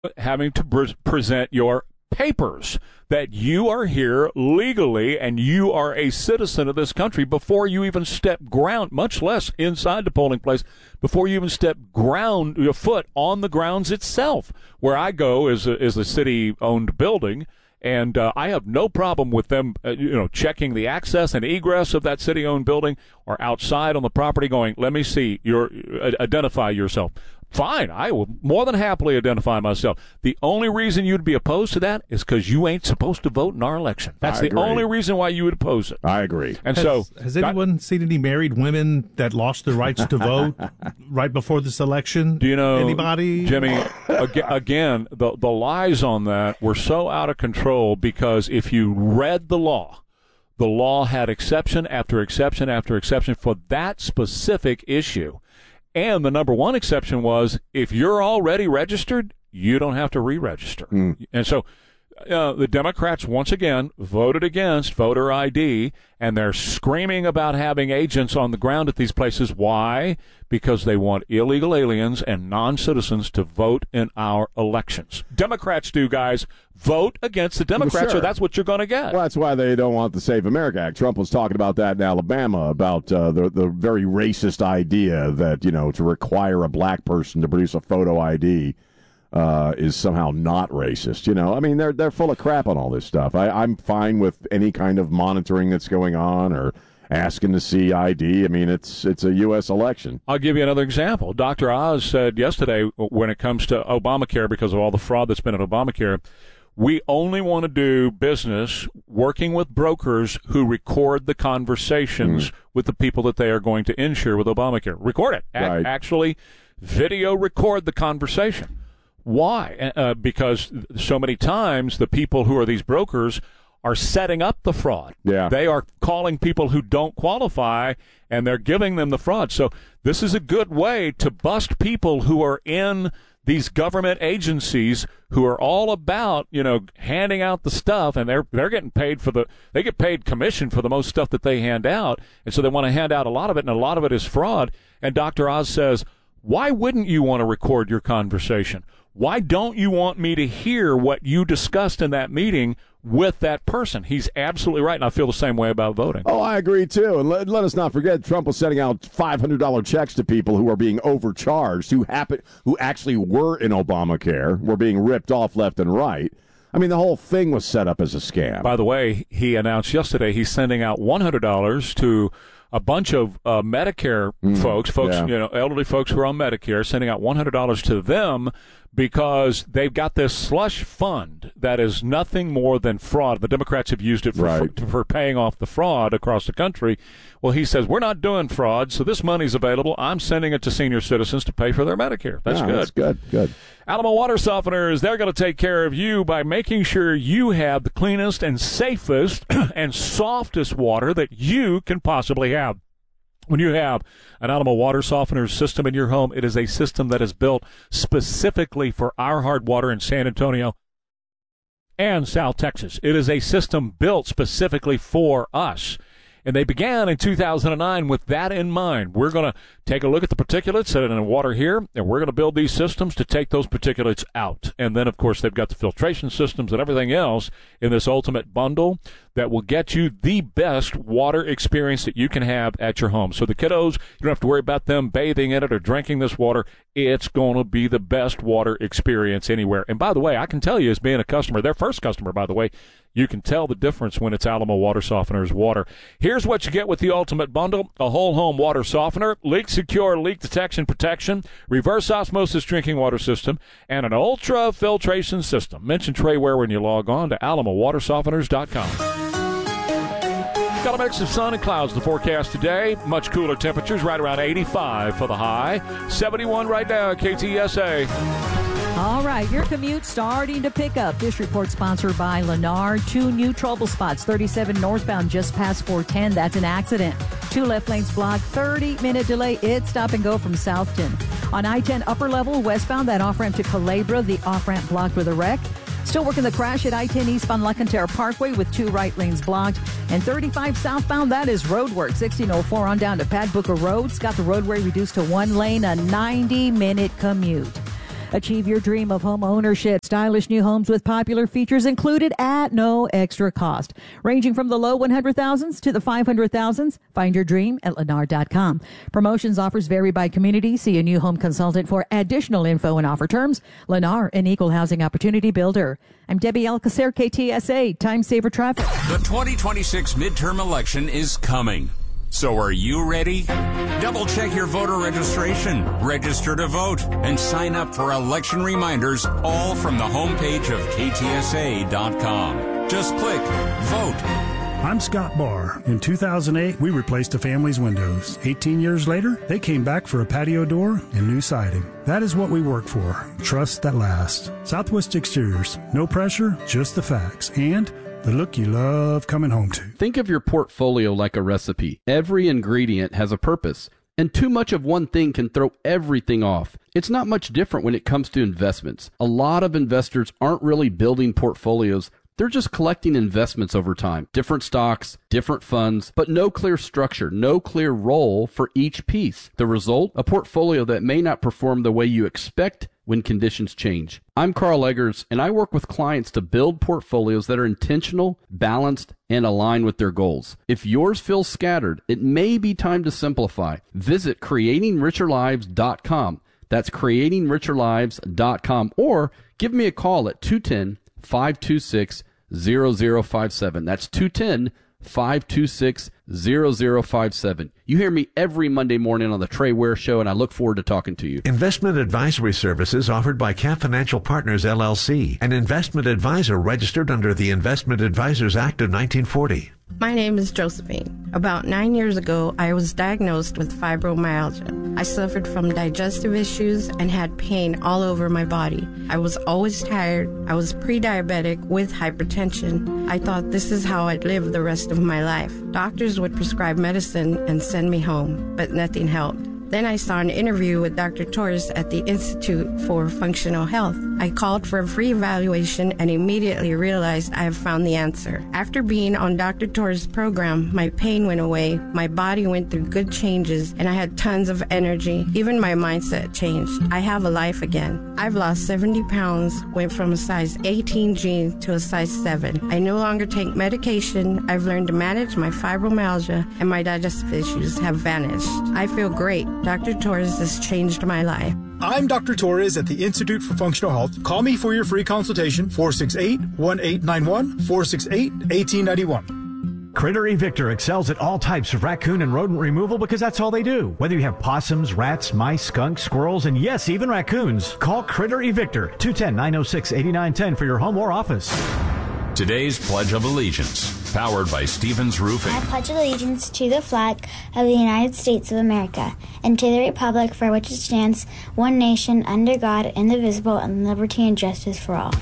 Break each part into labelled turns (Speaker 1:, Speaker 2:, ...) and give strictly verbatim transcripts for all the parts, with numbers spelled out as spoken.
Speaker 1: having to pre- present your papers that you are here legally and you are a citizen of this country before you even step ground, much less inside the polling place, before you even step ground your foot on the grounds itself. Where I go is a, is a city-owned building, and uh, I have no problem with them, uh, you know, checking the access and egress of that city-owned building or outside on the property, going, "Let me see your uh, identify yourself." Fine, I will more than happily identify myself. The only reason you'd be opposed to that is because you ain't supposed to vote in our election. That's
Speaker 2: I
Speaker 1: the
Speaker 2: agree.
Speaker 1: only reason why you would oppose it.
Speaker 2: I agree.
Speaker 1: And
Speaker 3: has,
Speaker 1: so,
Speaker 3: has anyone
Speaker 1: that,
Speaker 3: seen any married women that lost their rights to vote right before this election?
Speaker 1: Do you know,
Speaker 3: anybody?
Speaker 1: Jimmy? ag- again, the the lies on that were so out of control because if you read the law, the law had exception after exception after exception for that specific issue. And the number one exception was if you're already registered, you don't have to re-register. Mm. And so uh, the Democrats, once again, voted against voter I D, and they're screaming about having agents on the ground at these places. Why? Because they want illegal aliens and non-citizens to vote in our elections. Democrats do, guys. Vote against the Democrats,
Speaker 2: well, sure.
Speaker 1: or that's what you're going to get.
Speaker 2: Well, that's why they don't want the Save America Act. Trump was talking about that in Alabama, about uh, the the very racist idea that, you know, to require a black person to produce a photo I D uh, is somehow not racist. You know, I mean, they're they're full of crap on all this stuff. I, I'm fine with any kind of monitoring that's going on or asking to see I D. I mean, it's it's a U S election.
Speaker 1: I'll give you another example. Doctor Oz said yesterday when it comes to Obamacare, because of all the fraud that's been in Obamacare, we only want to do business working with brokers who record the conversations mm. with the people that they are going to insure with Obamacare. Record it. A-
Speaker 2: right.
Speaker 1: Actually, video record the conversation. Why? Uh, because so many times the people who are these brokers are setting up the fraud.
Speaker 2: Yeah.
Speaker 1: They are calling people who don't qualify, and they're giving them the fraud. So this is a good way to bust people who are in these government agencies who are all about, you know, handing out the stuff, and they're they're getting paid for the they get paid commission for the most stuff that they hand out, and so they want to hand out a lot of it, and a lot of it is fraud. And Doctor Oz says, why wouldn't you want to record your conversation? Why don't you want me to hear what you discussed in that meeting with that person? He's absolutely right, and I feel the same way about voting.
Speaker 2: Oh, I agree, too. And let, let us not forget, Trump was sending out five hundred dollars checks to people who are being overcharged, who happen, who actually were in Obamacare, were being ripped off left and right. I mean, the whole thing was set up as a scam.
Speaker 1: By the way, he announced yesterday he's sending out one hundred dollars to a bunch of uh, Medicare mm, folks, folks,
Speaker 2: yeah.
Speaker 1: you know, elderly folks who are on Medicare, sending out one hundred dollars to them because they've got this slush fund that is nothing more than fraud. The Democrats have used it for,
Speaker 2: right.
Speaker 1: for, for paying off the fraud across the country. Well, he says, we're not doing fraud, so this money's available. I'm sending it to senior citizens to pay for their Medicare. That's
Speaker 2: yeah,
Speaker 1: good.
Speaker 2: That's good, good.
Speaker 1: Alamo Water Softeners, they're going to take care of you by making sure you have the cleanest and safest and softest water that you can possibly have. When you have an Alamo Water Softener system in your home, it is a system that is built specifically for our hard water in San Antonio and South Texas. It is a system built specifically for us. And they began in two thousand nine with that in mind. We're going to take a look at the particulates in the water here, and we're going to build these systems to take those particulates out. And then, of course, they've got the filtration systems and everything else in this ultimate bundle that will get you the best water experience that you can have at your home. So the kiddos, you don't have to worry about them bathing in it or drinking this water. It's going to be the best water experience anywhere. And by the way, I can tell you as being a customer, their first customer, by the way, you can tell the difference when it's Alamo Water Softeners water. Here's what you get with the ultimate bundle: a whole home water softener, leak secure leak detection protection, reverse osmosis drinking water system, and an ultra filtration system. Mention Trey Ware when you log on to alamo water softeners dot com. Got a mix of sun and clouds in the forecast today. Much cooler temperatures, right around eighty-five for the high. seventy-one right now at K T S A.
Speaker 4: All right, your commute starting to pick up. This report sponsored by Lennar. Two new trouble spots, thirty-seven northbound just past four ten. That's an accident. Two left lanes blocked, thirty-minute delay. It's stop and go from Southton. On I ten upper level, westbound, that off-ramp to Culebra, the off-ramp blocked with a wreck. Still working the crash at I ten eastbound LaConterra Parkway with two right lanes blocked. And thirty-five southbound, that is road work. sixteen oh four on down to Pat Booker Road. It's got the roadway reduced to one lane, a ninety-minute commute. Achieve your dream of home ownership. Stylish new homes with popular features included at no extra cost. Ranging from the low one hundred thousands to the five hundred thousands. Find your dream at Lennar dot com. Promotions offers vary by community. See a new home consultant for additional info and offer terms. Lennar, an equal housing opportunity builder. I'm Debbie Alcacer, K T S A, Time Saver Traffic.
Speaker 5: The twenty twenty-six midterm election is coming. So are you ready? Double check your voter registration, register to vote, and sign up for election reminders, all from the homepage of K T S A dot com. Just click Vote.
Speaker 6: I'm Scott Barr. In two thousand eight, we replaced a family's windows. eighteen years later, they came back for a patio door and new siding. That is what we work for. Trust that lasts. Southwest Exteriors. No pressure, just the facts. And the look you love coming home to.
Speaker 7: Think of your portfolio like a recipe. Every ingredient has a purpose, and too much of one thing can throw everything off. It's not much different when it comes to investments. A lot of investors aren't really building portfolios. They're just collecting investments over time. Different stocks, different funds, but no clear structure, no clear role for each piece. The result? A portfolio that may not perform the way you expect when conditions change. I'm Carl Eggers, and I work with clients to build portfolios that are intentional, balanced, and aligned with their goals. If yours feels scattered, it may be time to simplify. Visit creating richer lives dot com. That's creating richer lives dot com, or give me a call at two one zero, five two six, zero zero five seven. That's two one zero, five two six, zero zero five seven. You hear me every Monday morning on the Trey Ware Show, and I look forward to talking to you.
Speaker 8: Investment advisory services offered by Cap Financial Partners, L L C, an investment advisor registered under the Investment Advisors Act of nineteen forty.
Speaker 9: My name is Josephine. About nine years ago, I was diagnosed with fibromyalgia. I suffered from digestive issues and had pain all over my body. I was always tired. I was pre-diabetic with hypertension. I thought this is how I'd live the rest of my life. Doctors would prescribe medicine and send me home, but nothing helped. Then I saw an interview with Doctor Torres at the Institute for Functional Health. I called for a free evaluation and immediately realized I have found the answer. After being on Doctor Torres' program, my pain went away, my body went through good changes, and I had tons of energy. Even my mindset changed. I have a life again. I've lost seventy pounds, went from a size eighteen jeans to a size seven. I no longer take medication. I've learned to manage my fibromyalgia, and my digestive issues have vanished. I feel great. Doctor Torres has changed my life.
Speaker 10: I'm Doctor Torres at the Institute for Functional Health. Call me for your free consultation, four six eight, one eight nine one, four six eight, one eight nine one.
Speaker 11: Critter Evictor excels at all types of raccoon and rodent removal because that's all they do. Whether you have possums, rats, mice, skunks, squirrels, and yes, even raccoons, call Critter Evictor, two one zero, nine oh six, eight nine one zero for your home or office.
Speaker 5: Today's Pledge of Allegiance, powered by Stevens Roofing.
Speaker 12: I pledge allegiance to the flag of the United States of America and to the republic for which it stands, one nation, under God, indivisible, and liberty and justice for all.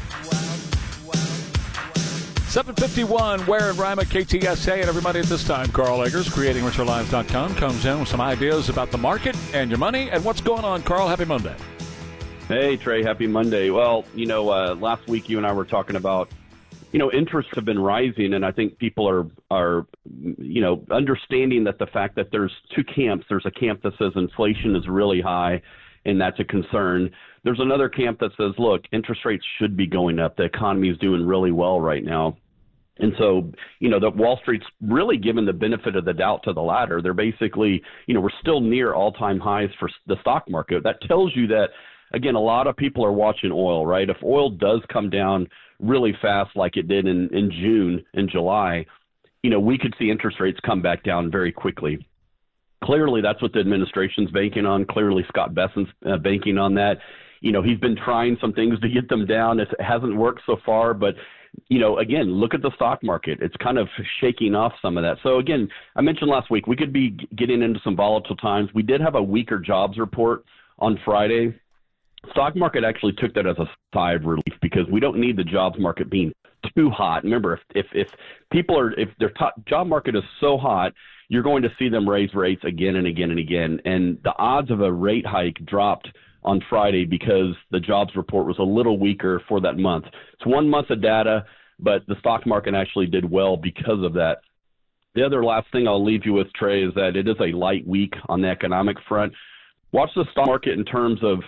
Speaker 1: seven fifty-one, Ware and Rima, K T S A, and everybody at this time. Carl Eggers, creating richer lives dot com, comes in with some ideas about the market and your money and what's going on. Carl, happy Monday.
Speaker 13: Hey, Trey, happy Monday. Well, you know, uh, last week you and I were talking about You know, interests have been rising, and I think people are, are, you know, understanding that the fact that there's two camps. There's a camp that says inflation is really high, and that's a concern. There's another camp that says, look, interest rates should be going up. The economy is doing really well right now. And so, you know, the Wall Street's really given the benefit of the doubt to the latter. They're basically, you know, we're still near all-time highs for the stock market. That tells you that, again, a lot of people are watching oil, right? If oil does come down really fast like it did in, in June and July, you know, we could see interest rates come back down very quickly. Clearly, that's what the administration's banking on. Clearly, Scott Bessent's uh, banking on that. You know, he's been trying some things to get them down. It hasn't worked so far, but, you know, again, look at the stock market. It's kind of shaking off some of that. So, again, I mentioned last week we could be getting into some volatile times. We did have a weaker jobs report on Friday. Stock market actually took that as a sigh of relief because we don't need the jobs market being too hot. Remember, if if, if people are if their top job market is so hot, you're going to see them raise rates again and again and again. And the odds of a rate hike dropped on Friday because the jobs report was a little weaker for that month. It's one month of data, but the stock market actually did well because of that. The other last thing I'll leave you with, Trey, is that it is a light week on the economic front. Watch the stock market in terms of,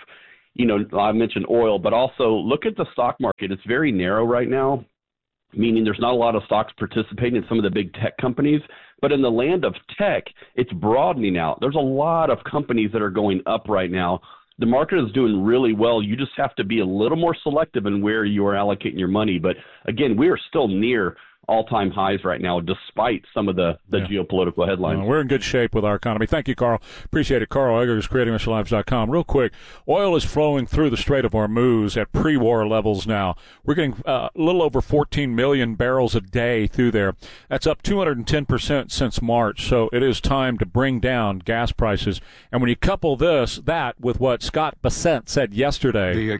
Speaker 13: you know, I mentioned oil, but also look at the stock market. It's very narrow right now, meaning there's not a lot of stocks participating in some of the big tech companies. But in the land of tech, it's broadening out. There's a lot of companies that are going up right now. The market is doing really well. You just have to be a little more selective in where you are allocating your money. But again, we are still near all-time highs right now, despite some of the, the yeah. geopolitical headlines.
Speaker 1: Uh, we're in good shape with our economy. Thank you, Carl. Appreciate it. Carl Eggers, creating mission lives dot com. Real quick, oil is flowing through the Strait of Hormuz at pre-war levels now. We're getting uh, a little over fourteen million barrels a day through there. That's up two hundred ten percent since March, so it is time to bring down gas prices. And when you couple this, that, with what Scott Bessent said yesterday...
Speaker 14: The, uh,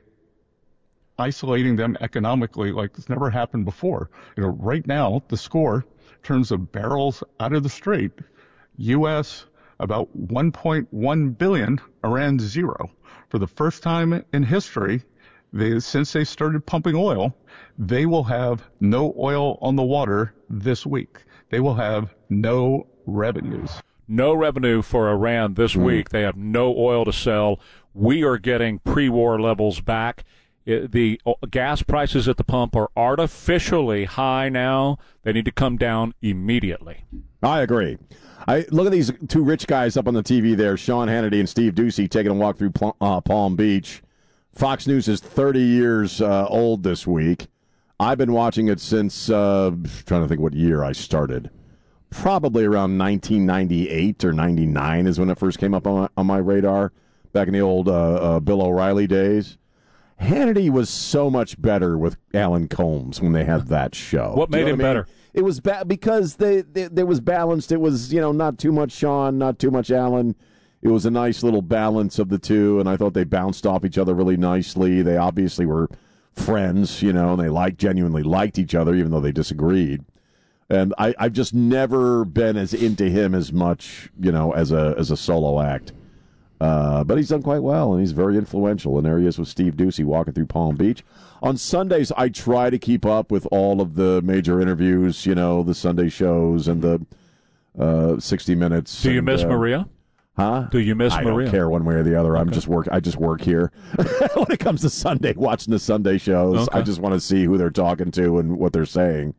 Speaker 14: isolating them economically like it's never happened before. You know, right now, the score in terms of barrels out of the Strait, U S about one point one billion, Iran zero. For the first time in history, they, since they started pumping oil, they will have no oil on the water this week. They will have no revenues.
Speaker 1: No revenue for Iran this mm. week. They have no oil to sell. We are getting pre-war levels back. The gas prices at the pump are artificially high now. They need to come down immediately.
Speaker 2: I agree. I look at these two rich guys up on the T V there, Sean Hannity and Steve Doocy, taking a walk through uh, Palm Beach. Fox News is thirty years uh, old this week. I've been watching it since, uh, trying to think what year I started. Probably around nineteen ninety-eight or ninety-nine is when it first came up on my, on my radar, back in the old uh, uh, Bill O'Reilly days. Hannity was so much better with Alan Combs when they had that show.
Speaker 1: What made him I mean? better?
Speaker 2: It was ba- because they, they they was balanced. It was, you know, not too much Sean, not too much Alan. It was a nice little balance of the two, and I thought they bounced off each other really nicely. They obviously were friends, you know, and they liked genuinely liked each other, even though they disagreed. And I, I've just never been as into him as much, you know, as a as a solo act. Uh, but he's done quite well, and he's very influential. And there he is with Steve Doocy walking through Palm Beach. On Sundays, I try to keep up with all of the major interviews, you know, the Sunday shows and the uh, sixty minutes.
Speaker 1: Do you
Speaker 2: and,
Speaker 1: miss
Speaker 2: uh,
Speaker 1: Maria?
Speaker 2: Huh?
Speaker 1: Do you miss
Speaker 2: I
Speaker 1: Maria?
Speaker 2: I don't care one way or the other.
Speaker 1: Okay.
Speaker 2: I'm just work. I just work here. When it comes to Sunday, watching the Sunday shows,
Speaker 1: okay.
Speaker 2: I just want to see who they're talking to and what they're saying.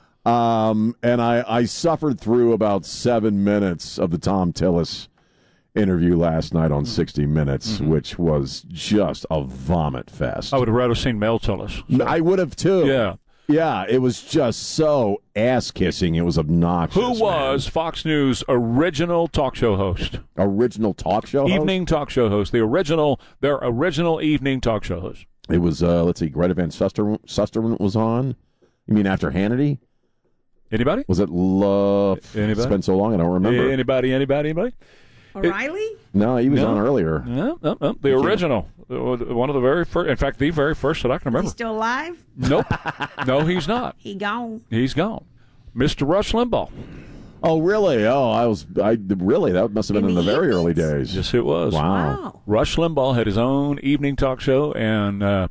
Speaker 2: Um, and I, I suffered through about seven minutes of the Tom Tillis interview last night on sixty minutes, mm-hmm. which was just a vomit fest.
Speaker 1: I would have rather seen Mel Tillis. So.
Speaker 2: I would have too.
Speaker 1: Yeah.
Speaker 2: Yeah, it was just so ass-kissing. It was obnoxious.
Speaker 1: Who was
Speaker 2: man.
Speaker 1: Fox News' original talk show host?
Speaker 2: Original talk show host?
Speaker 1: Evening talk show host. The original, their original evening talk show host.
Speaker 2: It was, uh, let's see, Greta Van Susteren, Susteren was on. You mean after Hannity?
Speaker 1: Anybody?
Speaker 2: Was it Love?
Speaker 1: Anybody?
Speaker 2: It's been so long, I don't remember.
Speaker 1: Anybody, anybody, anybody?
Speaker 15: O'Reilly?
Speaker 2: It, no, he was
Speaker 1: no.
Speaker 2: on earlier.
Speaker 1: No, no, no. The original. One of the very first, in fact, the very first that I can remember.
Speaker 15: Is he still alive?
Speaker 1: Nope. No, he's not.
Speaker 15: He gone.
Speaker 1: He's gone. Mister Rush Limbaugh.
Speaker 2: Oh, really? Oh, I was, I really, that must have been in, in the, the very early days.
Speaker 1: Yes, it was.
Speaker 2: Wow.
Speaker 15: wow.
Speaker 1: Rush Limbaugh had his own evening talk show, and uh,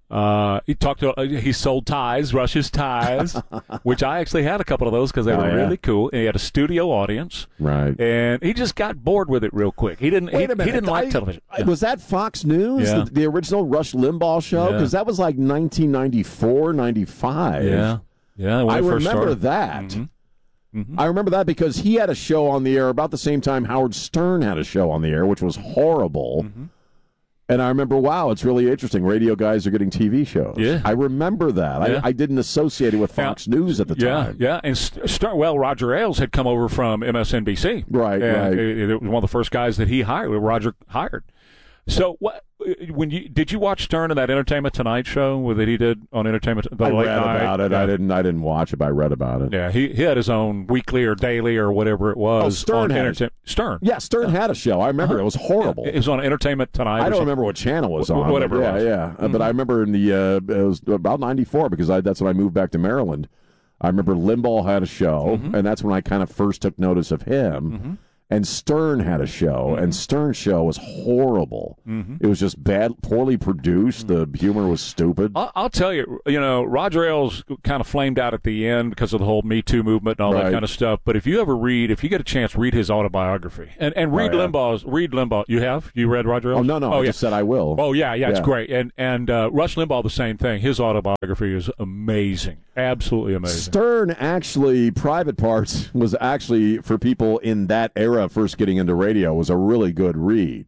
Speaker 1: uh, he talked to, uh, he sold ties, Rush's ties, which I actually had a couple of those because they
Speaker 2: oh,
Speaker 1: were
Speaker 2: yeah.
Speaker 1: really cool. And he had a studio audience,
Speaker 2: right?
Speaker 1: And he just got bored with it real quick. He didn't.
Speaker 2: Wait
Speaker 1: he,
Speaker 2: a minute.
Speaker 1: he didn't like
Speaker 2: I,
Speaker 1: television.
Speaker 2: I, was that Fox News?
Speaker 1: Yeah.
Speaker 2: The, the original Rush Limbaugh show? Because
Speaker 1: Yeah.
Speaker 2: that was like nineteen ninety-four, ninety-five.
Speaker 1: Yeah, yeah.
Speaker 2: I remember
Speaker 1: started.
Speaker 2: that.
Speaker 1: Mm-hmm. Mm-hmm.
Speaker 2: I remember that because he had a show on the air about the same time Howard Stern had a show on the air, which was horrible.
Speaker 1: Mm-hmm.
Speaker 2: And I remember, wow, it's really interesting. Radio guys are getting T V shows.
Speaker 1: Yeah.
Speaker 2: I remember that.
Speaker 1: Yeah.
Speaker 2: I, I didn't associate it with Fox
Speaker 1: yeah.
Speaker 2: News at the
Speaker 1: yeah,
Speaker 2: time.
Speaker 1: Yeah, and Star, well, Roger Ailes had come over from M S N B C.
Speaker 2: Right,
Speaker 1: and
Speaker 2: right.
Speaker 1: It, it was one of the first guys that he hired, Roger hired. So, what? When you did you watch Stern in that Entertainment Tonight show that he did on Entertainment? The
Speaker 2: I
Speaker 1: late
Speaker 2: read
Speaker 1: night?
Speaker 2: about it.
Speaker 1: Yeah.
Speaker 2: I didn't. I didn't watch it. But I read about it.
Speaker 1: Yeah, he, he had his own weekly or daily or whatever it was.
Speaker 2: Oh, Stern
Speaker 1: on
Speaker 2: had
Speaker 1: Entertainment. Stern.
Speaker 2: Yeah, Stern
Speaker 1: yeah.
Speaker 2: had a show. I remember
Speaker 1: uh-huh.
Speaker 2: it was horrible.
Speaker 1: It was on Entertainment Tonight.
Speaker 2: I don't remember what channel it was on.
Speaker 1: Whatever.
Speaker 2: Yeah,
Speaker 1: it was.
Speaker 2: yeah.
Speaker 1: Mm-hmm.
Speaker 2: But I remember in the uh, it was about ninety-four because I, that's when I moved back to Maryland. I remember Limbaugh had a show,
Speaker 1: mm-hmm.
Speaker 2: and that's when I kind of first took notice of him.
Speaker 1: Mm-hmm.
Speaker 2: And Stern had a show, mm-hmm. and Stern's show was horrible.
Speaker 1: Mm-hmm.
Speaker 2: It was just bad, poorly produced. The humor was stupid.
Speaker 1: I'll, I'll tell you, you know, Roger Ailes kind of flamed out at the end because of the whole Me Too movement and all
Speaker 2: right.
Speaker 1: that kind of stuff. But if you ever read, if you get a chance, read his autobiography and and read
Speaker 2: oh, yeah.
Speaker 1: Limbaugh's. Read Limbaugh. You have you read Roger Ailes?
Speaker 2: Oh no, no.
Speaker 1: Oh,
Speaker 2: I
Speaker 1: yeah.
Speaker 2: just said I will.
Speaker 1: Oh yeah, yeah, it's
Speaker 2: yeah.
Speaker 1: great. And and uh, Rush Limbaugh, the same thing. His autobiography is amazing, absolutely amazing.
Speaker 2: Stern actually, Private Parts was actually for people in that era first getting into radio was a really good read,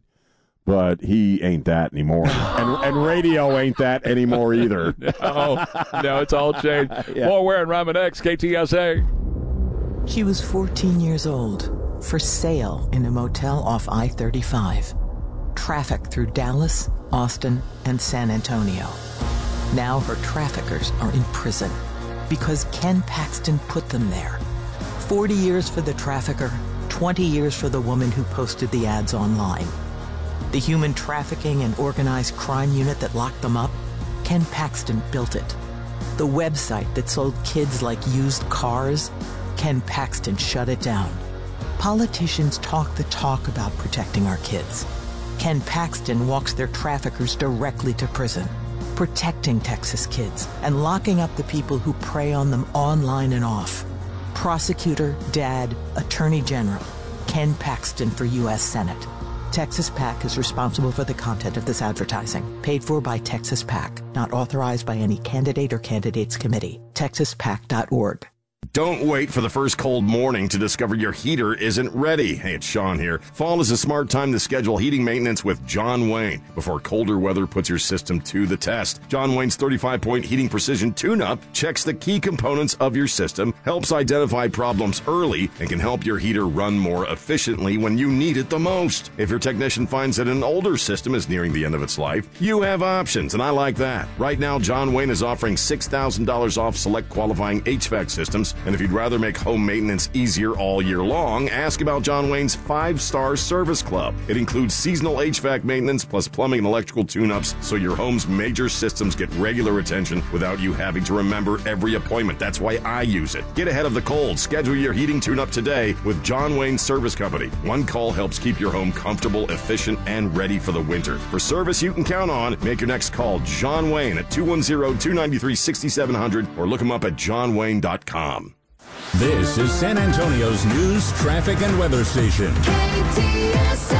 Speaker 2: but he ain't that anymore, and, and radio ain't that anymore either.
Speaker 1: Oh no, it's all changed. yeah. More Ware and Ryman X, K T S A.
Speaker 15: She was fourteen years old, for sale in a motel off I thirty-five. Traffic through Dallas, Austin, and San Antonio. Now her traffickers are in prison because Ken Paxton put them there. Forty years for the trafficker, twenty years for the woman who posted the ads online. The human trafficking and organized crime unit that locked them up, Ken Paxton built it. The website that sold kids like used cars, Ken Paxton shut it down. Politicians talk the talk about protecting our kids. Ken Paxton walks their traffickers directly to prison, protecting Texas kids and locking up the people who prey on them online and off. Prosecutor, Dad, Attorney General, Ken Paxton for U S Senate. Texas PAC is responsible for the content of this advertising. Paid for by Texas PAC. Not authorized by any candidate or candidates committee. texas pac dot org.
Speaker 16: Don't wait for the first cold morning to discover your heater isn't ready. Hey, it's Sean here. Fall is a smart time to schedule heating maintenance with John Wayne before colder weather puts your system to the test. John Wayne's thirty-five point heating precision tune-up checks the key components of your system, helps identify problems early, and can help your heater run more efficiently when you need it the most. If your technician finds that an older system is nearing the end of its life, you have options, and I like that. Right now, John Wayne is offering six thousand dollars off select qualifying H V A C systems. And if you'd rather make home maintenance easier all year long, ask about John Wayne's five-star Service Club. It includes seasonal H V A C maintenance plus plumbing and electrical tune-ups so your home's major systems get regular attention without you having to remember every appointment. That's why I use it. Get ahead of the cold. Schedule your heating tune-up today with John Wayne Service Company. One call helps keep your home comfortable, efficient, and ready for the winter. For service you can count on, make your next call John Wayne at two one zero, two nine three, six seven zero zero or look him up at john wayne dot com.
Speaker 5: This is San Antonio's news, traffic, and weather station. K T S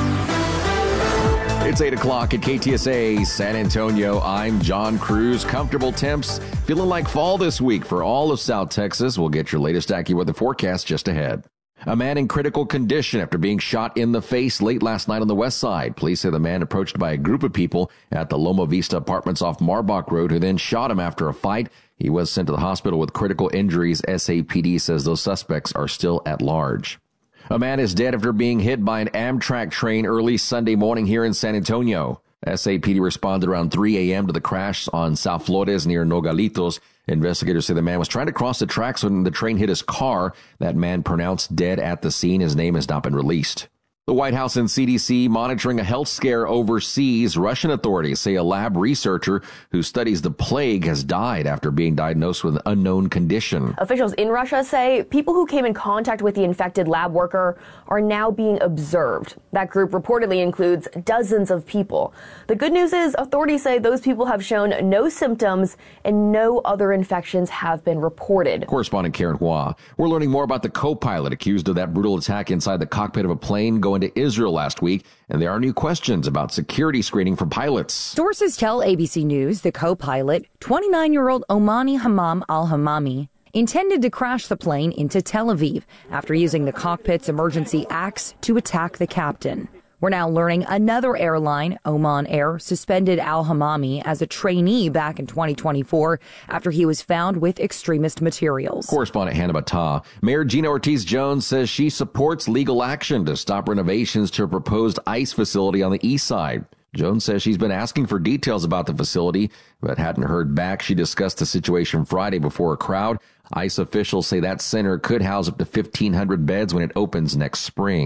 Speaker 17: A. It's eight o'clock at K T S A San Antonio. I'm John Cruz. Comfortable temps. Feeling like fall this week for all of South Texas. We'll get your latest AccuWeather forecast just ahead. A man in critical condition after being shot in the face late last night on the west side. Police say the man approached by a group of people at the Loma Vista Apartments off Marbach Road who then shot him after a fight. He was sent to the hospital with critical injuries. S A P D says those suspects are still at large. A man is dead after being hit by an Amtrak train early Sunday morning here in San Antonio. S A P D responded around three a.m. to the crash on South Flores near Nogalitos. Investigators say the man was trying to cross the tracks when the train hit his car. That man pronounced dead at the scene. His name has not been released. The White House and C D C monitoring a health scare overseas. Russian authorities say a lab researcher who studies the plague has died after being diagnosed with an unknown condition.
Speaker 18: Officials in Russia say people who came in contact with the infected lab worker are now being observed. That group reportedly includes dozens of people. The good news is authorities say those people have shown no symptoms and no other infections have been reported.
Speaker 17: Correspondent Karen Hua. We're learning more about the co-pilot accused of that brutal attack inside the cockpit of a plane going to Israel last week, and there are new questions about security screening for pilots.
Speaker 19: Sources tell A B C News the co-pilot, twenty-nine-year-old Omani Hammam al-Hammami, intended to crash the plane into Tel Aviv after using the cockpit's emergency axe to attack the captain. We're now learning another airline, Oman Air, suspended al-Hammami as a trainee back in twenty twenty-four after he was found with extremist materials.
Speaker 17: Correspondent Hannah Battah. Mayor Gina Ortiz-Jones says she supports legal action to stop renovations to a proposed ICE facility on the east side. Jones says she's been asking for details about the facility, but hadn't heard back. She discussed the situation Friday before a crowd. ICE officials say that center could house up to fifteen hundred beds when it opens next spring.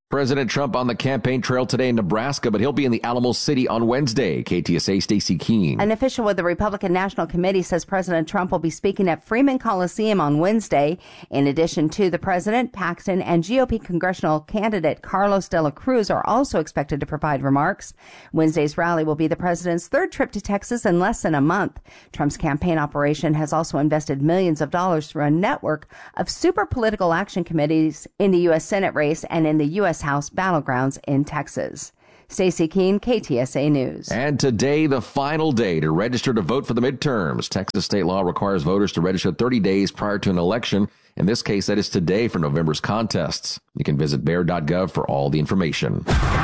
Speaker 17: President Trump on the campaign trail today in Nebraska, but he'll be in the Alamo City on Wednesday. K T S A Stacey Keene.
Speaker 20: An official with the Republican National Committee says President Trump will be speaking at Freeman Coliseum on Wednesday. In addition to the president, Paxton and G O P congressional candidate Carlos de la Cruz are also expected to provide remarks. Wednesday's rally will be the president's third trip to Texas in less than a month. Trump's campaign operation has also invested millions of dollars through a network of super political action committees in the U S Senate race and in the U S House battlegrounds in Texas. Stacey Keene, K T S A News.
Speaker 17: And today, the final day to register to vote for the midterms. Texas state law requires voters to register thirty days prior to an election. In this case, that is today for November's contests. You can visit bear dot gov for all the information.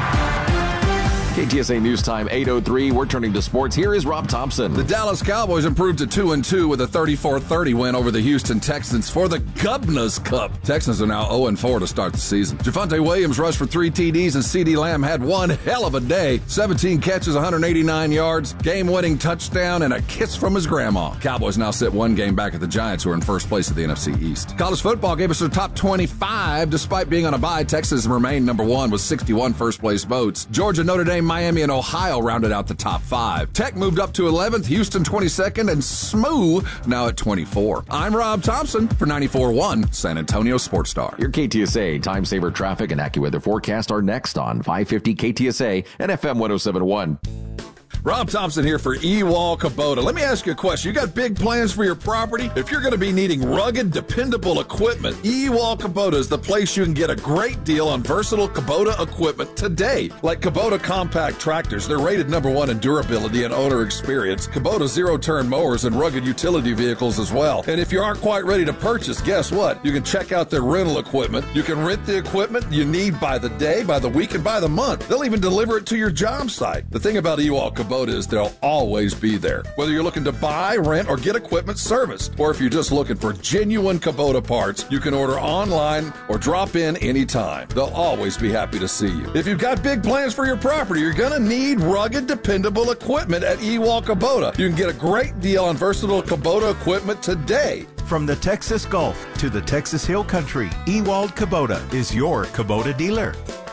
Speaker 17: K T S A News Time, eight oh three. We're turning to sports. Here is Rob Thompson.
Speaker 21: The Dallas Cowboys improved to two and two with a thirty-four thirty win over the Houston Texans for the Governors Cup. Texans are now oh and four to start the season. Javonte Williams rushed for three T Ds and CeeDee Lamb had one hell of a day. seventeen catches, one hundred eighty-nine yards, game-winning touchdown, and a kiss from his grandma. Cowboys now sit one game back at the Giants, who are in first place of the N F C East. College football gave us their top twenty-five. Despite being on a bye, Texas remained number one with sixty-one first-place votes. Georgia, Notre Dame, Miami, and Ohio rounded out the top five. Tech moved up to eleventh, Houston twenty-second, and S M U now at twenty-four. I'm Rob Thompson for ninety-four point one San Antonio Sports Star.
Speaker 17: Your K T S A Time Saver Traffic and AccuWeather forecast are next on five fifty K T S A and F M one oh seven point one.
Speaker 21: Rob Thompson here for Ewald Kubota. Let me ask you a question. You got big plans for your property? If you're going to be needing rugged, dependable equipment, Ewald Kubota is the place you can get a great deal on versatile Kubota equipment today. Like Kubota compact tractors. They're rated number one in durability and owner experience. Kubota zero-turn mowers and rugged utility vehicles as well. And if you aren't quite ready to purchase, guess what? You can check out their rental equipment. You can rent the equipment you need by the day, by the week, and by the month. They'll even deliver it to your job site. The thing about Ewald Kubota is they'll always be there. Whether you're looking to buy, rent, or get equipment serviced, or if you're just looking for genuine Kubota parts, you can order online or drop in anytime. They'll always be happy to see you. If you've got big plans for your property, you're going to need rugged, dependable equipment at Ewald Kubota. You can get a great deal on versatile Kubota equipment today.
Speaker 22: From the Texas Gulf to the Texas Hill Country, Ewald Kubota is your Kubota dealer.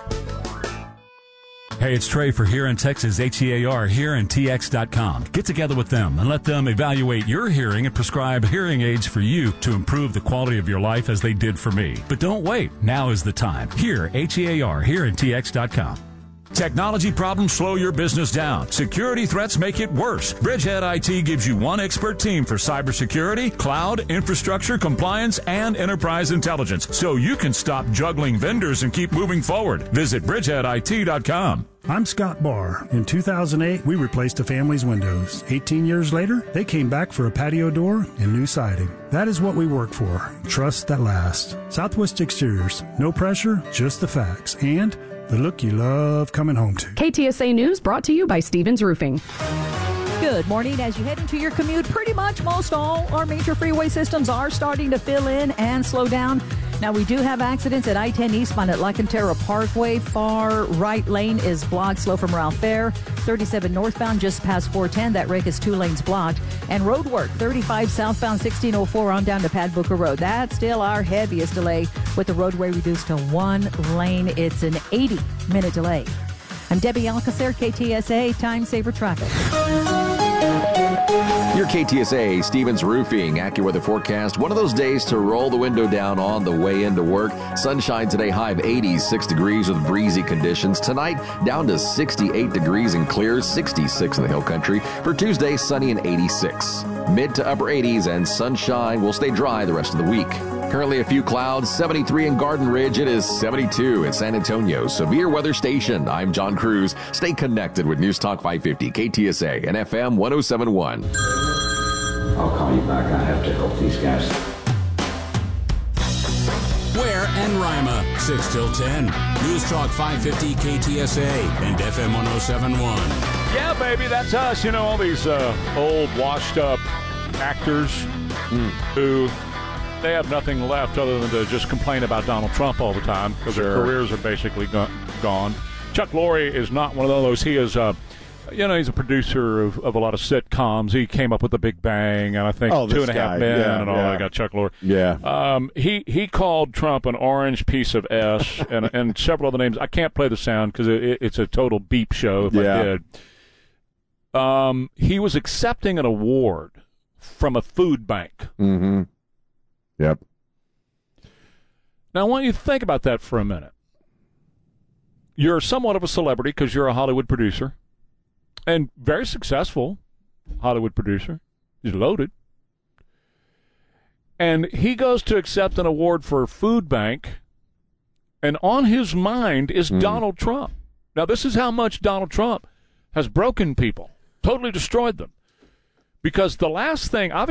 Speaker 23: Hey, it's Trey for Here in Texas, H E A R, here in T X dot com. Get together with them and let them evaluate your hearing and prescribe hearing aids for you to improve the quality of your life as they did for me. But don't wait. Now is the time. Here, H E A R, here in T X dot com. Technology problems slow your business down. Security threats make it worse. Bridgehead I T gives you one expert team for cybersecurity, cloud, infrastructure, compliance, and enterprise intelligence, so you can stop juggling vendors and keep moving forward. Visit bridgehead I T dot com.
Speaker 6: I'm Scott Barr. In two thousand eight, we replaced a family's windows. eighteen years later, they came back for a patio door and new siding. That is what we work for. Trust that lasts. Southwest Exteriors. No pressure, just the facts. And the look you love coming home to.
Speaker 24: K T S A News brought to you by Stevens Roofing.
Speaker 4: Good morning. As you head into your commute, pretty much most all our major freeway systems are starting to fill in and slow down. Now, we do have accidents at I ten eastbound at Lacantera Parkway. Far right lane is blocked, slow from Ralph Fair. thirty-seven northbound just past four ten. That wreck is two lanes blocked. And road work, thirty-five southbound sixteen oh four on down to Pad Booker Road. That's still our heaviest delay with the roadway reduced to one lane. It's an eighty minute delay. I'm Debbie Alcacer, K T S A Time Saver Traffic.
Speaker 17: Your K T S A Stevens Roofing AccuWeather forecast. One of those days to roll the window down on the way into work. Sunshine today, high of eighty-six degrees with breezy conditions. Tonight, down to sixty-eight degrees and clear, sixty-six in the Hill Country. For Tuesday, sunny and eighty-six. Mid to upper eighties and sunshine will stay dry the rest of the week. Currently a few clouds, seventy-three in Garden Ridge. It is seventy-two in San Antonio. Severe Weather Station. I'm John Cruz. Stay connected with News Talk five fifty, K T S A, and F M one oh seven point one.
Speaker 25: I'll call you back. I have to help these guys.
Speaker 5: Ware and Rima, six till ten. News Talk five fifty K T S A and F M one oh seven point one.
Speaker 1: Yeah, baby, that's us. You know, all these uh, old, washed-up actors mm. who they have nothing left other than to just complain about Donald Trump all the time because sure. their careers are basically go- gone. Chuck Lorre is not one of those. He is... Uh, you know, he's a producer of, of a lot of sitcoms. He came up with The Big Bang, and I think
Speaker 2: oh,
Speaker 1: Two and a
Speaker 2: guy.
Speaker 1: Half Men,
Speaker 2: yeah,
Speaker 1: and all
Speaker 2: yeah.
Speaker 1: that. Got Chuck Lorre.
Speaker 2: Yeah.
Speaker 1: Um, he he called Trump an orange piece of S, and and several other names. I can't play the sound because it, it's a total beep show. If
Speaker 2: yeah.
Speaker 1: I did. Um, he was accepting an award from a food bank.
Speaker 2: Mm-hmm. Yep.
Speaker 1: Now, I want you to think about that for a minute. You're somewhat of a celebrity because you're a Hollywood producer, and very successful Hollywood producer. He's loaded. And he goes to accept an award for a food bank, and on his mind is mm. Donald Trump. Now, this is how much Donald Trump has broken people. Totally destroyed them. Because the last thing, obviously,